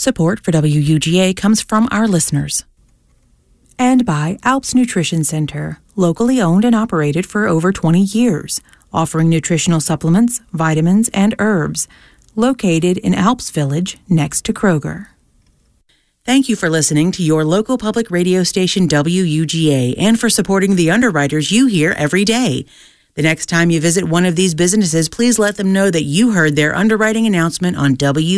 Support for WUGA comes from our listeners. And by Alps Nutrition Center, locally owned and operated for over 20 years, offering nutritional supplements, vitamins, and herbs, located in Alps Village next to Kroger. Thank you for listening to your local public radio station WUGA and for supporting the underwriters you hear every day. The next time you visit one of these businesses, please let them know that you heard their underwriting announcement on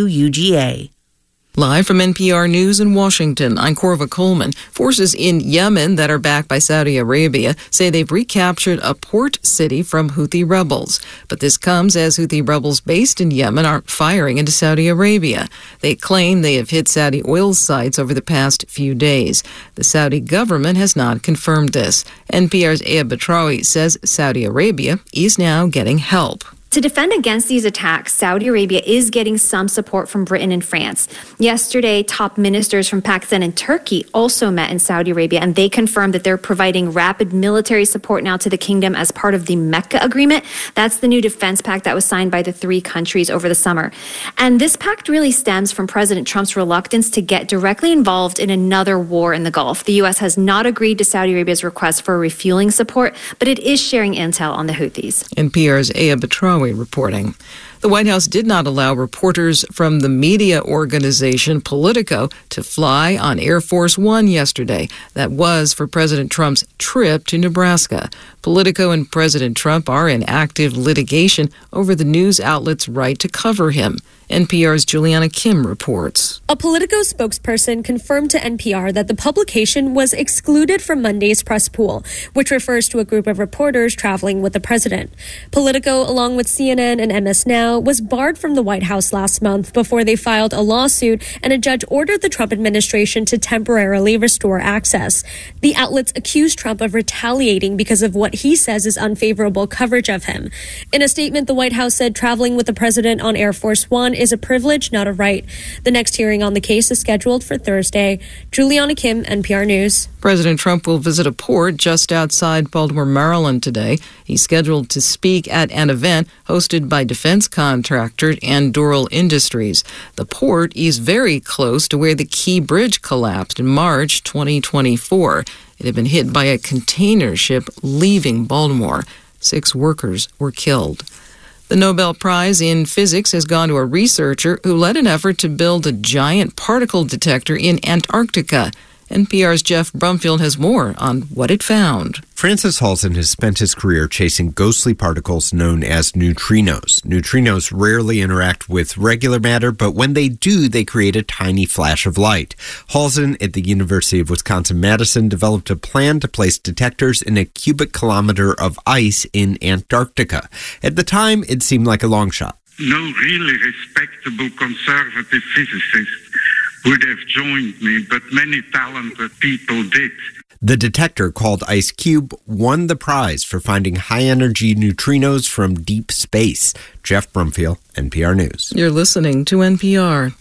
WUGA. Live from NPR News in Washington, I'm Corva Coleman. Forces in Yemen that are backed by Saudi Arabia say they've recaptured a port city from Houthi rebels. But this comes as Houthi rebels based in Yemen are firing into Saudi Arabia. They claim they have hit Saudi oil sites over the past few days. The Saudi government has not confirmed this. NPR's Aya Batrawi says Saudi Arabia is now getting help. To defend against these attacks, Saudi Arabia is getting some support from Britain and France. Yesterday, top ministers from Pakistan and Turkey also met in Saudi Arabia, and they confirmed that they're providing rapid military support now to the kingdom as part of the Mecca Agreement. That's the new defense pact that was signed by the three countries over the summer. And this pact really stems from President Trump's reluctance to get directly involved in another war in the Gulf. The U.S. has not agreed to Saudi Arabia's request for refueling support, but it is sharing intel on the Houthis. NPR's Aya Batrawi reporting. The White House did not allow reporters from the media organization Politico to fly on Air Force One yesterday. That was for President Trump's trip to Nebraska. Politico and President Trump are in active litigation over the news outlet's right to cover him. NPR's Juliana Kim reports. A Politico spokesperson confirmed to NPR that the publication was excluded from Monday's press pool, which refers to a group of reporters traveling with the president. Politico, along with CNN and MS Now, was barred from the White House last month before they filed a lawsuit and a judge ordered the Trump administration to temporarily restore access. The outlets accused Trump of retaliating because of what he says is unfavorable coverage of him. In a statement, the White House said traveling with the president on Air Force One is a privilege, not a right. The next hearing on the case is scheduled for Thursday. Juliana Kim, NPR News. President Trump will visit a port just outside Baltimore, Maryland today. He's scheduled to speak at an event hosted by defense contractor Anduril Industries. The port is very close to where the Key Bridge collapsed in March 2024. It had been hit by a container ship leaving Baltimore. 6 workers were killed. The Nobel Prize in Physics has gone to a researcher who led an effort to build a giant particle detector in Antarctica. NPR's Jeff Brumfield has more on what it found. Francis Halzen has spent his career chasing ghostly particles known as neutrinos. Neutrinos rarely interact with regular matter, but when they do, they create a tiny flash of light. Halzen at the University of Wisconsin-Madison developed a plan to place detectors in a cubic kilometer of ice in Antarctica. At the time, it seemed like a long shot. No really respectable conservative physicist would have joined me, but many talented people did. The detector, called IceCube, won the prize for finding high-energy neutrinos from deep space. Jeff Brumfield, NPR News. You're listening to NPR.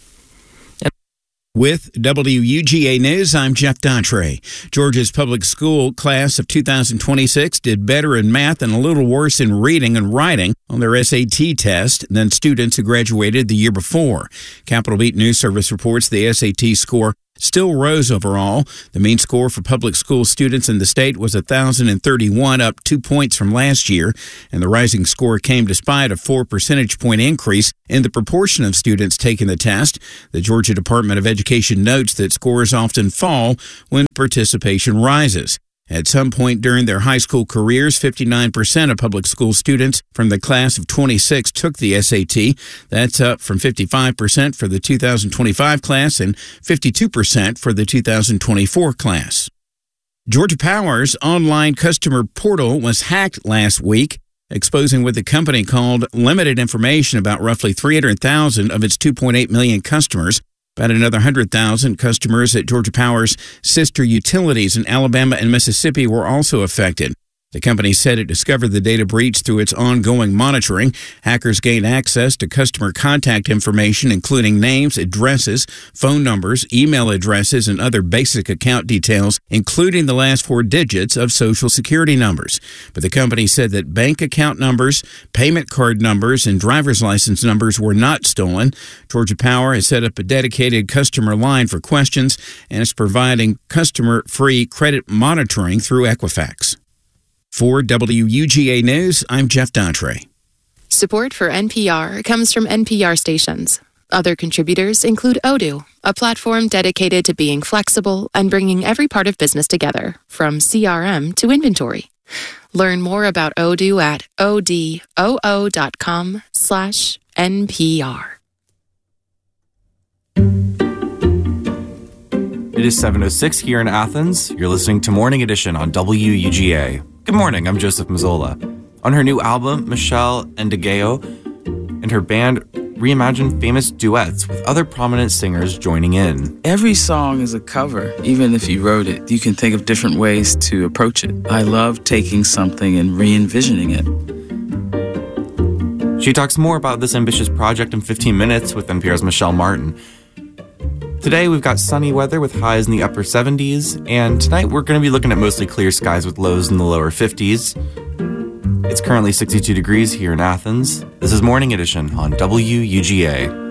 With WUGA News, I'm Jeff Daughtry. Georgia's public school class of 2026 did better in math and a little worse in reading and writing on their SAT test than students who graduated the year before. Capitol Beat News Service reports the SAT score still rose overall. The mean score for public school students in the state was 1,031, up 2 points from last year, and the rising score came despite a 4 percentage point increase in the proportion of students taking the test. The Georgia Department of Education notes that scores often fall when participation rises. At some point during their high school careers, 59% of public school students from the class of 26 took the SAT. That's up from 55% for the 2025 class and 52% for the 2024 class. Georgia Power's online customer portal was hacked last week, exposing what the company called limited information about roughly 300,000 of its 2.8 million customers. About another 100,000 customers at Georgia Power's sister utilities in Alabama and Mississippi were also affected. The company said it discovered the data breach through its ongoing monitoring. Hackers gained access to customer contact information, including names, addresses, phone numbers, email addresses, and other basic account details, including the last 4 digits of Social Security numbers. But the company said that bank account numbers, payment card numbers, and driver's license numbers were not stolen. Georgia Power has set up a dedicated customer line for questions and is providing customer-free credit monitoring through Equifax. For WUGA News, I'm Jeff Daughtry. Support for NPR comes from NPR stations. Other contributors include Odoo, a platform dedicated to being flexible and bringing every part of business together, from CRM to inventory. Learn more about Odoo at odoo.com/NPR. It is 7:06 here in Athens. You're listening to Morning Edition on WUGA. Good morning, I'm Joseph Mazzola. On her new album, Michelle Ndegeoye and her band reimagine famous duets with other prominent singers joining in. Every song is a cover. Even if you wrote it, you can think of different ways to approach it. I love taking something and re-envisioning it. She talks more about this ambitious project in 15 minutes with NPR's Michelle Martin. Today we've got sunny weather with highs in the upper 70s, and tonight we're going to be looking at mostly clear skies with lows in the lower 50s. It's currently 62 degrees here in Athens. This is Morning Edition on WUGA.